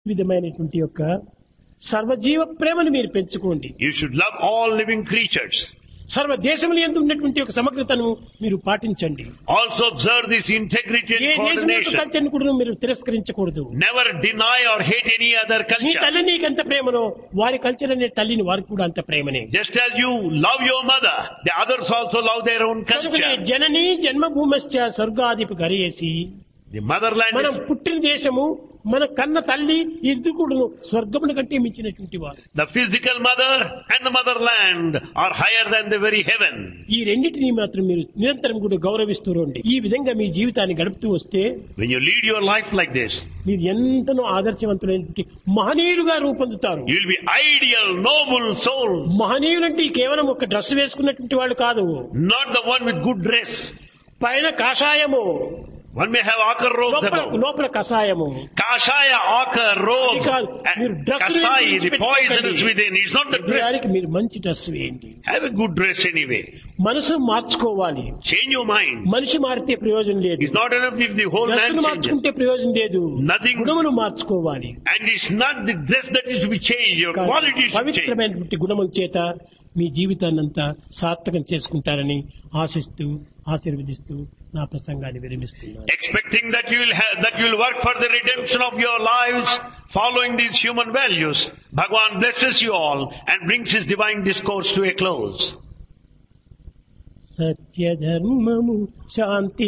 విధమైనటువంటి యొక్క సర్వజీవ ప్రేమను మీరు పెంచుకోండి. You should love all living creatures. సర్వ దేశముల యందు ఉన్నటువంటి ఒక సమగ్రతను మీరు పాటించండి. Also observe this integrity A and దేశం యొక్క coordination. కల్చర్ను కూడా మీరు తిరస్కరించకూడదు. Never deny or hate any other me culture. తల్లి నీకు ఎంత ప్రేమనో వారి కల్చర్ అనే తల్లిని వారికి కూడా అంత ప్రేమనే. Just as you love your mother, the others also love their own కనుకనే culture. జననీ జన్మభూమశ్చ స్వర్గాధిప గరియేసి The motherland మనం is పుట్టిన దేశము మన కన్న తల్లి ఇద్దరు స్వర్గమును కంటే మించినటువంటి వారు. the physical mother and the motherland are higher than the very heaven. ఈ రెండింటినీ మాత్రం మీరు నిరంతరం కూడా గౌరవిస్తూ రండి. ఈ విధంగా మీ జీవితాన్ని గడుపుతూ వస్తే When you lead your life like this, మీరు ఎంతనో ఆదర్శవంతులైనటువంటి మహనీయులుగా రూపొందుతారు. you will be ideal, noble soul. మహనీయులంటే కేవలం ఒక డ్రెస్ వేసుకున్నటువంటి వాళ్ళు కాదు. Not the one with good dress. పైన కాషాయము, One may have ochre robes above. లోపల కషాయము. Kashaya, ochre, robe, కాదు. మీరు and dress kasai, the poison is within. It's not the dress. దానికి మీరు మంచి డ్రెస్ వేయండి. Have a good dress anyway. మనసు మార్చుకోవాలి. Change your mind. మనిషి మారితే ప్రయోజనం లేదు. It's not enough if the whole man డ్రెస్సును changes. మార్చుకుంటే ప్రయోజనం లేదు. Nothing. గుణమును మార్చుకోవాలి. And it's not the dress that is to be changed. Your quality is to change. పవిత్రమైనటువంటి గుణముల చేత మీ జీవితాన్నంతా సార్థకం చేసుకుంటారని ఆశిస్తూ ఆశీర్వదిస్తూ నా ప్రసంగాన్ని విరమిస్తున్నాను. Expecting that you will work for the redemption of your lives, following these human values. Bhagavan blesses you all and brings his divine discourse to a close. సత్య ధర్మము శాంతి